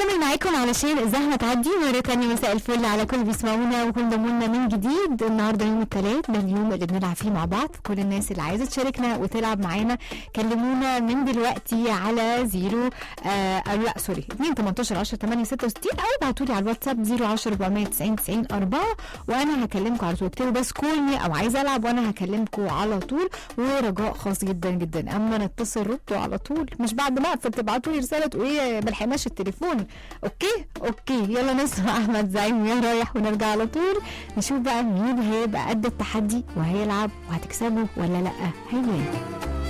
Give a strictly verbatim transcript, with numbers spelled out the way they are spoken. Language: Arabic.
هكمل معاكم علشان الزحمه تعدي مره تانية. مساء الفل على كل بيسمعونا وكل ضمونا من جديد. النهارده يوم الثلاث، ده اليوم اللي بنلعب فيه مع بعض. كل الناس اللي عايزه تشاركنا وتلعب معانا كلمونا من دلوقتي على زيرو آه أو لا سوري اتنين تمنتاشر عشرة تمانية ستة وستين، او ابعتوا لي على الواتساب زيرو عشرة أربعمية تسعين تسعين أربعة وانا هكلمكم على طول. اكتبوا بس كولني او عايزه العب وانا هكلمكم على طول. ورجاء خاص جدا جدا اما نتصل ردوا على طول، مش بعد ما اقفل تبعتوا لي رساله تقولوا ايه ملحقناش التليفون. اوكي اوكي يلا نسمع احمد زعيم ويا رايح ونرجع على طول نشوف بقى مين هيبقى قد التحدي وهيلعب وهتكسبه ولا لا. هيا